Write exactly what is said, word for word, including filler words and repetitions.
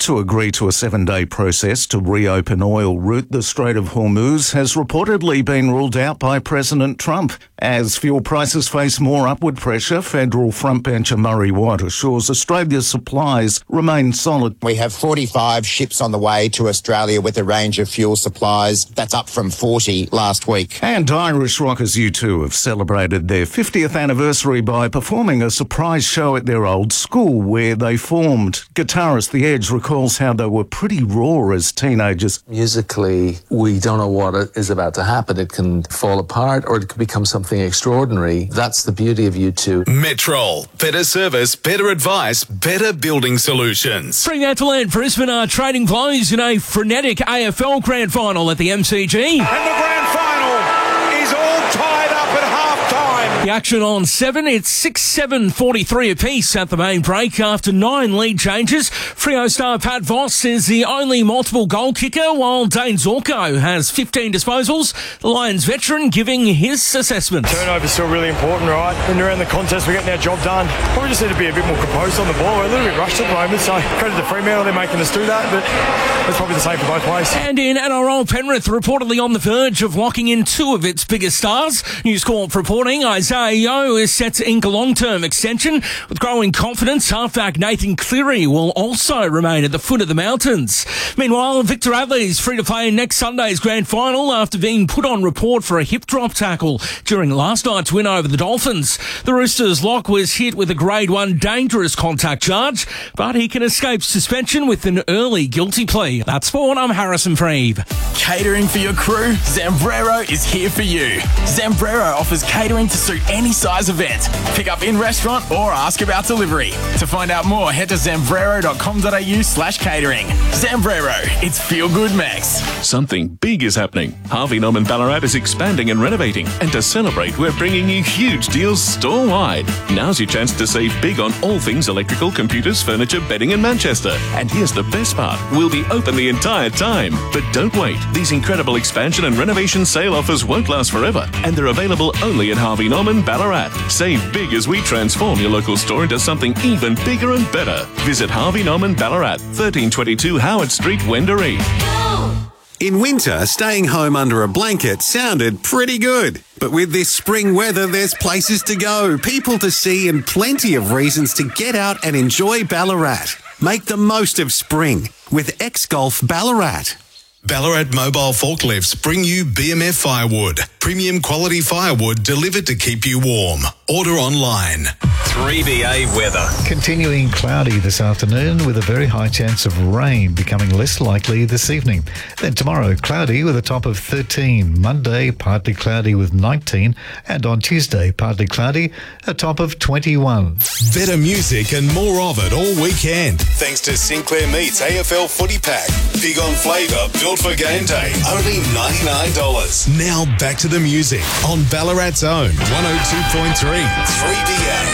to agree to a seven-day process to reopen oil route. The Strait of Hormuz has reportedly been ruled out by President Trump. As fuel prices face more upward pressure, federal frontbencher Murray Watt assures Australia's supplies remain solid. We have forty-five ships on the way to Australia with a range of fuel supplies. That's up from forty last week. And Irish rockers U two have celebrated their fiftieth anniversary by performing a surprise show at their old school where they formed. Guitarist The Edge recalls how they were pretty raw as teenagers. Musically, we don't know what is about to happen. It can fall apart or it can become something extraordinary. That's the beauty of U two. Metrol. Better service, better advice, better building solutions. Fremantle and Brisbane are trading blows in a frenetic A F L Grand Final at the M C G. And the Grand Final is all tied up at half-time. The action on seven, it's six seven forty-three apiece at the main break after nine lead changes. Freo star Pat Voss is the only multiple goal kicker, while Dane Zorko has fifteen disposals. The Lions veteran giving his assessment. Turnover's still really important, right? When we're in the contest, we're getting our job done. Probably just need to be a bit more composed on the ball. We're a little bit rushed at the moment, so credit to Fremantle, they're making us do that, but it's probably the same for both ways. And in N R L, Penrith reportedly on the verge of locking in two of its biggest stars. News Corp reporting Isaiah Yeo is set to ink a long-term extension. With growing confidence, halfback Nathan Cleary will also remain at the foot of the mountains. Meanwhile, Victor Adley is free to play in next Sunday's grand final after being put on report for a hip drop tackle during last night's win over the Dolphins. The Roosters' lock was hit with a grade one dangerous contact charge, but he can escape suspension with an early guilty plea. That's sport. I'm Harrison Freeve. Catering for your crew? Zambrero is here for you. Zambrero offers catering to suit any size event. Pick up in restaurant or ask about delivery. To find out more, head to zambrero dot com dot a u slash catering. Zambrero, it's feel good Max. Something big is happening. Harvey Norman Ballarat is expanding and renovating, and to celebrate, we're bringing you huge deals store-wide. Now's your chance to save big on all things electrical, computers, furniture, bedding in Manchester. And here's the best part, we'll be open the entire time. But don't wait, these incredible expansion and renovation sale offers won't last forever, and they're available only at Harvey Norman Ballarat. Save big as we transform your local store into something even bigger and better. Visit Harvey Norman Ballarat, thirteen twenty-two Howard Street, Wendouree. In winter, staying home under a blanket sounded pretty good. But with this spring weather, there's places to go, people to see, and plenty of reasons to get out and enjoy Ballarat. Make the most of spring with X-Golf Ballarat. Ballarat Mobile Forklifts bring you B M F Firewood. Premium quality firewood delivered to keep you warm. Order online. three B A weather. Continuing cloudy this afternoon with a very high chance of rain, becoming less likely this evening. Then tomorrow, cloudy with a top of thirteen. Monday, partly cloudy with nineteen. And on Tuesday, partly cloudy, a top of twenty-one. Better music and more of it all weekend. Thanks to Sinclair Meats A F L Footy Pack. Big on flavour, built for game day. Only ninety-nine dollars. Now back to the music on Ballarat's own one oh two point three three B A.